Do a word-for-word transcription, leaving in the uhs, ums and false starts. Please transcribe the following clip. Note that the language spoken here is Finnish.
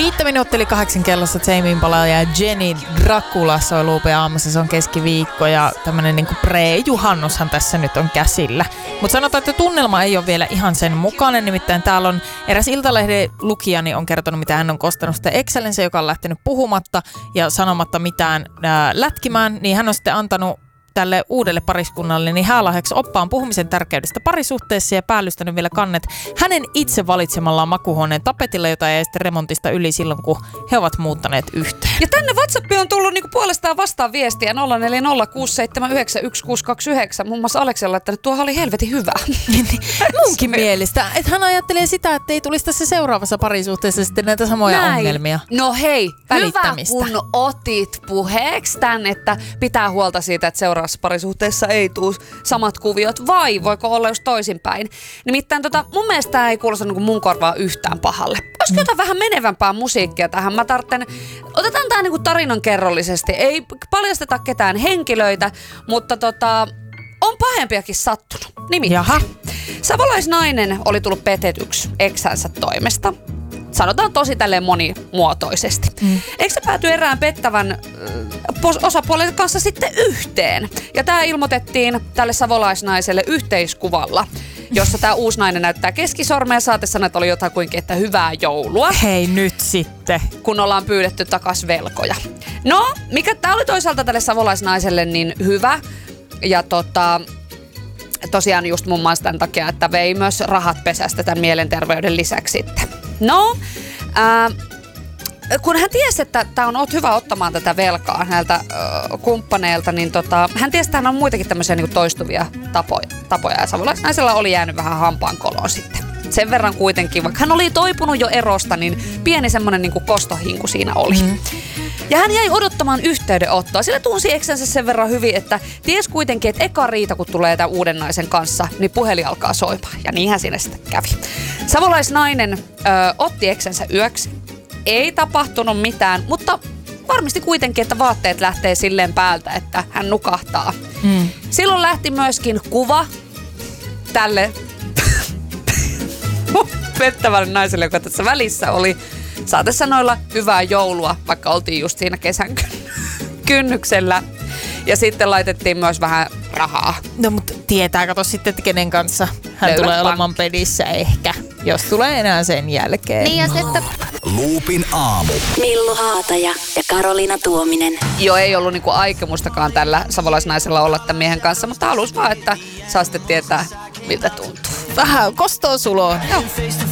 Viittä minuuttia yli kahdeksan kellossa Tame Impala ja Jenny Dracula soi Luupen aamussa. Se on keskiviikko ja tämmönen niinku pre-juhannushan tässä nyt on käsillä. Mutta sanotaan, että tunnelma ei ole vielä ihan sen mukainen. Nimittäin täällä on eräs Iltalehden lukijani on kertonut, mitä hän on kostanut sitä Excellensä, joka on lähtenyt puhumatta ja sanomatta mitään ää, lätkimään. Niin hän on sitten antanut tälle uudelle pariskunnalle niin häälahjaksi oppaan puhumisen tärkeydestä parisuhteessa ja päällystänyt vielä kannet hänen itse valitsemallaan makuuhuoneen tapetilla, jota ei sitten remontista yli silloin, kun he ovat muuttaneet yhteen. Ja tänne WhatsAppiin on tullut niinku puolestaan vastaan viestiä nolla neljä nolla kuusi seitsemän yhdeksän yksi kuusi kaksi yhdeksän. Muun muassa Aleksi on laittanut, että tuohan oli helvetin hyvä. Munkin mielestä. Että hän ajattelee sitä, että ei tulisi tässä seuraavassa parisuhteessa sitten näitä samoja Näin. ongelmia. No hei, hyvä Välittämistä. kun otit puheeksi tän, että pitää huolta siitä, että seuraavassa parisuhteessa ei tule samat kuviot, vai voiko olla just toisinpäin. Nimittäin tota, mun mielestä tää ei kuulosta niin kuin mun korvaa yhtään pahalle. Olisiko jotain vähän menevämpää musiikkia tähän? Mä tarvitsen, otetaan tää niin kuin tarinankerrollisesti. Ei paljasteta ketään henkilöitä, mutta tota, on pahempiakin sattunut. Nimittäin. Jaha. Savolaisnainen oli tullut petetyksi eksänsä toimesta. Sanotaan tosi tälleen monimuotoisesti. Mm. Eikö se pääty erään pettävän äh, osapuolen kanssa sitten yhteen? Ja tämä ilmoitettiin tälle savolaisnaiselle yhteiskuvalla, jossa tämä uusi nainen näyttää keskisormea ja saate sanoa, että oli jotakuinkin, että hyvää joulua. Hei nyt sitten. Kun ollaan pyydetty takas velkoja. No, mikä tämä oli toisaalta tälle savolaisnaiselle niin hyvä. Ja tota... Tosiaan just muun muassa tämän takia, että vei myös rahat pesästä tämän mielenterveyden lisäksi sitten. No, ää, kun hän tiesi, että tämä on oot hyvä ottamaan tätä velkaa näiltä äh, kumppaneilta, niin tota, hän tiesi, että hän on muitakin tämmöisiä niin kuin toistuvia tapoja. tapoja ja savolaisnaisella oli jäänyt vähän hampaankoloon sitten. Sen verran kuitenkin, vaikka hän oli toipunut jo erosta, niin pieni semmoinen niin kuin kostohinku siinä oli. Mm. Ja hän jäi odottamaan yhteydenottoa. Sillä tunsi eksänsä sen verran hyvin, että ties kuitenkin, että eka riita, kun tulee tämän uuden naisen kanssa, niin puhelin alkaa soimaan. Ja niinhän siinä sitten kävi. Savolaisnainen ö, otti eksänsä yöksi. Ei tapahtunut mitään, mutta varmisti kuitenkin, että vaatteet lähtee silleen päältä, että hän nukahtaa. Mm. Silloin lähti myöskin kuva tälle pettävälle naiselle, joka tässä välissä oli. Saatesanoilla hyvää joulua, vaikka oltiin just siinä kesän kynnyksellä. Ja sitten laitettiin myös vähän rahaa. No mutta tietää, kato sitten, että kenen kanssa hän Löydä tulee pankki. olemaan pelissä ehkä, jos tulee enää sen jälkeen. Niin ja sitten... Luupin aamu. Millu Haataja ja Karoliina Tuominen. Jo ei ollut niinku aikemustakaan tällä savolaisnaisella olla tämän miehen kanssa, mutta halus vaan, että saa sitten tietää, miltä tuntuu. Vähän kostoa suloon. Joo.